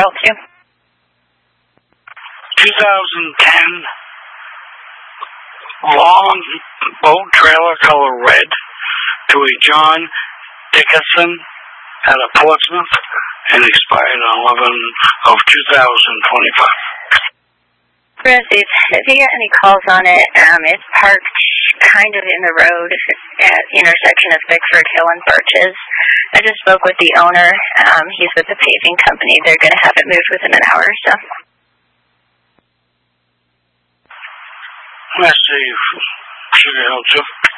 help you? 2010 long boat trailer, color red, to a John Dickinson out of Portsmouth, and expired on 11 of 2025. Received. If you get any calls on it, it's parked kind of in the road at the intersection of Bickford Hill and Birches. I just spoke with the owner. He's with the paving company. They're going to have it moved within an hour or so. Let's see if she can help you.